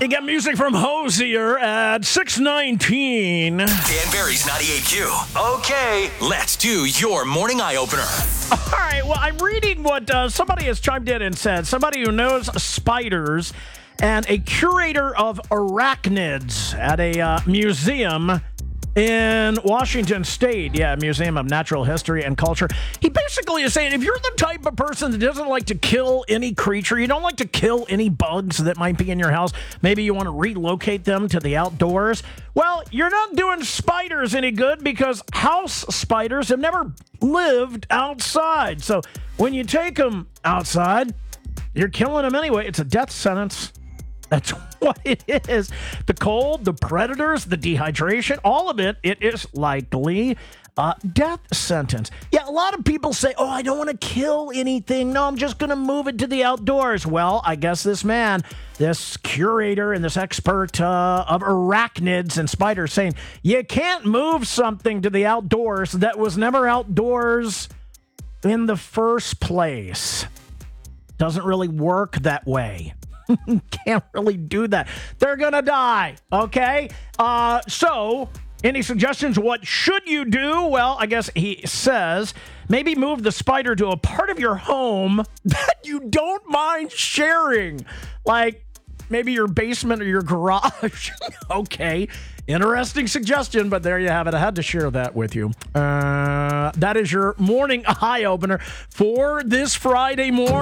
You got music from Hosier at 619. Dan Barry's 98Q. Okay, let's do your morning eye-opener. All right, well, I'm reading what somebody has chimed in and said. Somebody who knows spiders and a curator of arachnids at a museum in Washington State. Yeah, Museum of Natural History and Culture. He basically is saying if you're the type of person that doesn't like to kill any creature, you don't like to kill any bugs that might be in your house, maybe you want to relocate them to the outdoors, well, you're not doing spiders any good because house spiders have never lived outside. So when you take them outside, you're killing them anyway. It's a death sentence. That's what it is. The cold, the predators, the dehydration, all of it, it is likely a death sentence. Yeah, a lot of people say, oh, I don't want to kill anything. No, I'm just going to move it to the outdoors. Well, I guess this man, this curator and this expert of arachnids and spiders saying, you can't move something to the outdoors that was never outdoors in the first place. Doesn't really work that way. Can't really do that. They're gonna die. Okay. So any suggestions? What should you do? Well, I guess he says maybe move the spider to a part of your home that you don't mind sharing, like maybe your basement or your garage. Okay. Interesting suggestion, but there you have it. I had to share that with you. That is your morning eye opener for this Friday morning.